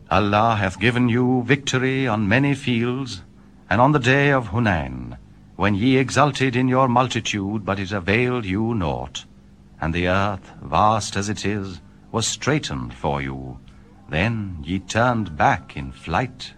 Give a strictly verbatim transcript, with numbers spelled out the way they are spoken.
Allah hath given you victory on many fields, and on the day of Hunain, when ye exulted in your multitude, but it availed you naught, and the earth, vast as it is, was straitened for you. Then ye turned back in flight